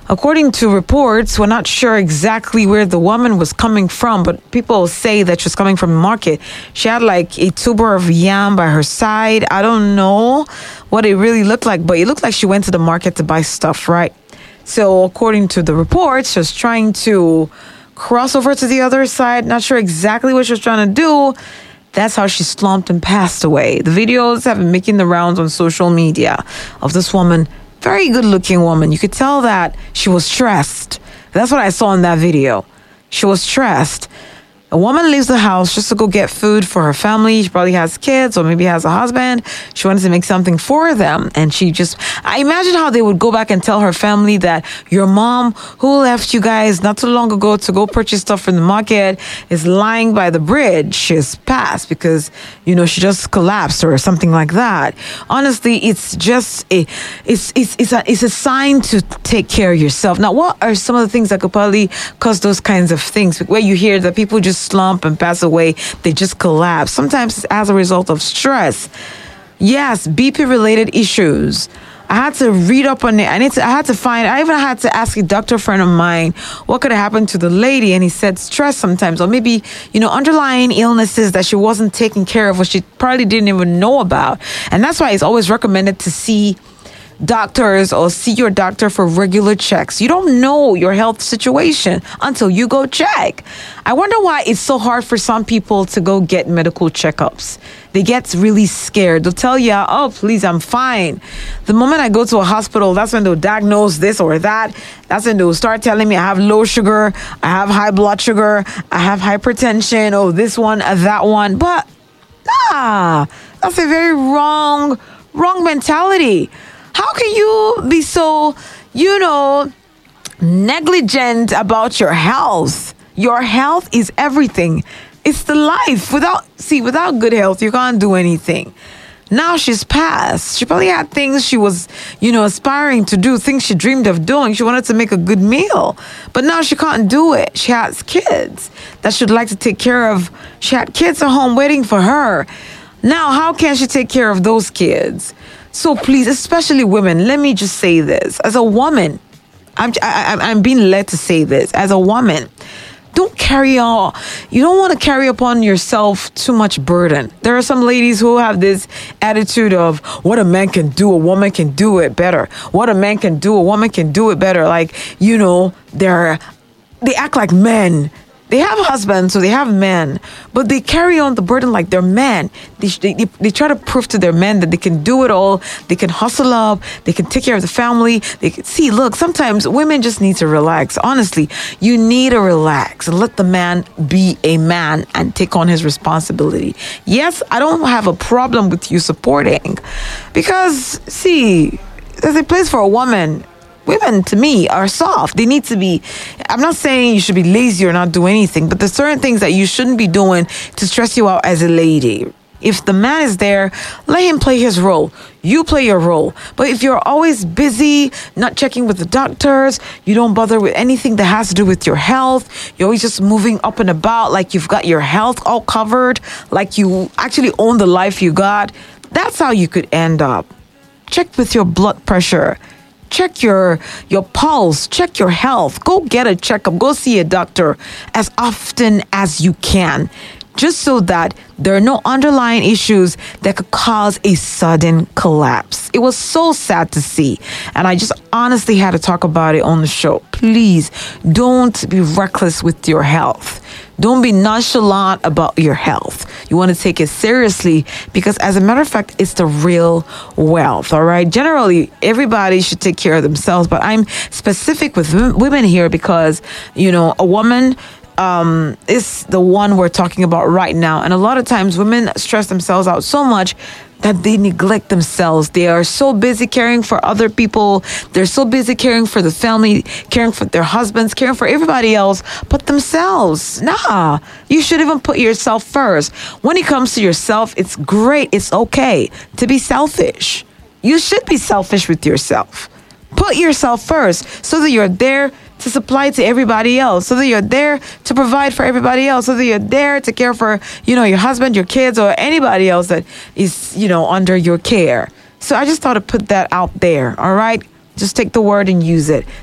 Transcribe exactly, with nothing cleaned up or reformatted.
According to reports, we're not sure exactly where the woman was coming from, but people say that she was coming from the market. She had like a tuber of yam by her side. I don't know what it really looked like, but it looked like she went to the market to buy stuff, right? So according to the reports, she was trying to cross over to the other side. Not sure exactly what she was trying to do. That's how she slumped and passed away. The videos have been making the rounds on social media of this woman. Very good looking woman. You could tell that she was stressed. That's what I saw in that video. She was stressed. A woman leaves the house just to go get food for her family. She probably has kids or maybe has a husband. She wanted to make something for them. And she just, I imagine how they would go back and tell her family that your mom, who left you guys not too long ago to go purchase stuff from the market, is lying by the bridge. She's passed because, you know, she just collapsed or something like that. Honestly, it's just a, it's, it's, it's a, it's a sign to take care of yourself. Now, what are some of the things that could probably cause those kinds of things? Where you hear that people just slump and pass away, they just collapse. Sometimes it's as a result of stress. Yes, B P related issues. I had to read up on it. I need to. I had to find. I even had to ask a doctor friend of mine what could have happened to the lady, and he said stress sometimes, or maybe you know underlying illnesses that she wasn't taking care of, or she probably didn't even know about. And that's why it's always recommended to see doctors or see your doctor for regular checks. You don't know your health situation until you go check. I wonder why it's so hard for some people to go get medical checkups. They get really scared. They'll tell you, oh, please, I'm fine. The moment I go to a hospital, that's when they'll diagnose this or that. That's when they'll start telling me I have low sugar, I have high blood sugar, I have hypertension, oh, this one, uh, that one. But, ah, that's a very wrong, wrong mentality. How can you be so, you know, negligent about your health? Your health is everything. It's the life. Without, see, without good health, you can't do anything. Now she's passed. She probably had things she was, you know, aspiring to do, things she dreamed of doing. She wanted to make a good meal, but now she can't do it. She has kids that she'd like to take care of. She had kids at home waiting for her. Now, how can she take care of those kids? So please, especially women, let me just say this. As a woman, I'm, I, I'm being led to say this. As a woman, don't carry on. You don't want to carry upon yourself too much burden. There are some ladies who have this attitude of what a man can do, a woman can do it better. What a man can do, a woman can do it better. Like, you know, they're, they act like men. They have husbands, so they have men, but they carry on the burden like they're men. They, they, they try to prove to their men that they can do it all. They can hustle up. They can take care of the family. They can see, look, sometimes women just need to relax. Honestly, you need to relax and let the man be a man and take on his responsibility. Yes, I don't have a problem with you supporting because, see, there's a place for a woman. Women, to me, are soft. They need to be, I'm not saying you should be lazy or not do anything, but there's certain things that you shouldn't be doing to stress you out as a lady. If the man is there, let him play his role. You play your role. But if you're always busy, not checking with the doctors, you don't bother with anything that has to do with your health, you're always just moving up and about like you've got your health all covered, like you actually own the life you got, that's how you could end up. Check with your blood pressure. Check your your pulse, check your health. Go get a checkup. Go see a doctor as often as you can, just so that there are no underlying issues that could cause a sudden collapse. It was so sad to see, and I just honestly had to talk about it on the show. Please don't be reckless with your health. Don't be nonchalant about your health. You want to take it seriously because, as a matter of fact, it's the real wealth, all right? Generally, everybody should take care of themselves, but I'm specific with women here because, you know, a woman um, is the one we're talking about right now. And a lot of times women stress themselves out so much that they neglect themselves. They are so busy caring for other people. They're so busy caring for the family, caring for their husbands, caring for everybody else, but themselves. Nah, you should even put yourself first. When it comes to yourself, it's great. It's okay to be selfish. You should be selfish with yourself. Put yourself first so that you're there to supply to everybody else, so that you're there to provide for everybody else, so that you're there to care for, you know, your husband, your kids, or anybody else that is, you know, under your care. So I just thought to put that out there, all right? Just take the word and use it.